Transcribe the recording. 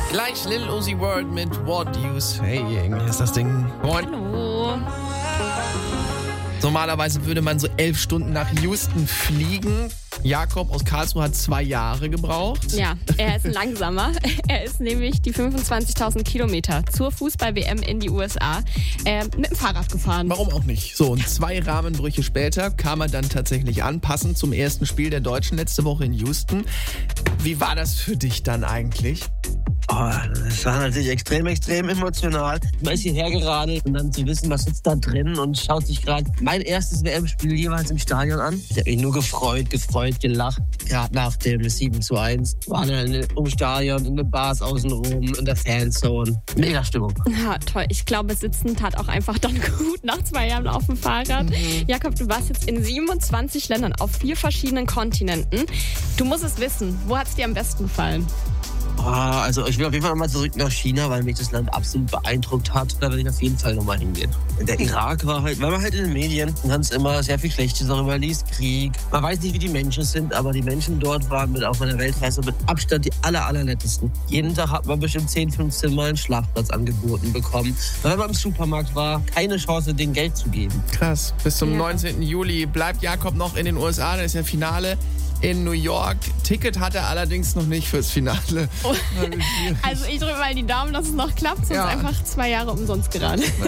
Gleich Lil Uzi Vert mit What You Saying. Hier ist das Ding. Moin. Hallo. Normalerweise würde man so 11 Stunden nach Houston fliegen. Jakob aus Karlsruhe hat 2 Jahre gebraucht. Ja, er ist ein Langsamer. Er ist nämlich die 25.000 Kilometer zur Fußball-WM in die USA mit dem Fahrrad gefahren. Warum auch nicht? So, und 2 Rahmenbrüche später kam er dann tatsächlich an, passend zum ersten Spiel der Deutschen letzte Woche in Houston. Wie war das für dich dann eigentlich? Oh, das war natürlich extrem emotional. Man ist hierher geradelt und dann zu wissen, was sitzt da drin und schaut sich gerade mein erstes WM-Spiel jeweils im Stadion an. Ich habe mich nur gefreut, gelacht. Gerade nach dem 7:1 waren wir im Stadion, in den Bars außenrum, in der Fanzone. Mega Stimmung. Ja, toll. Ich glaube, Sitzen tat auch einfach dann gut nach 2 Jahren auf dem Fahrrad. Jakob, du warst jetzt in 27 Ländern auf 4 verschiedenen Kontinenten. Du musst es wissen. Wo hat es dir am besten gefallen? Also ich will auf jeden Fall mal zurück nach China, weil mich das Land absolut beeindruckt hat. Da will ich auf jeden Fall nochmal hingehen. Der Irak war halt, weil man halt in den Medien ganz immer sehr viel Schlechtes darüber liest, Krieg. Man weiß nicht, wie die Menschen sind, aber die Menschen dort waren mit auf meiner Weltreise mit Abstand die allernettesten. Jeden Tag hat man bestimmt 10, 15 Mal einen Schlafplatz angeboten bekommen. Weil wenn man im Supermarkt war, keine Chance, denen Geld zu geben. Krass. Bis zum 19. Juli bleibt Jakob noch in den USA. Da ist ja Finale in New York. Ticket hat er allerdings noch nicht fürs Finale. Also ich drücke mal die Daumen, dass es noch klappt, sonst einfach 2 Jahre umsonst gerade.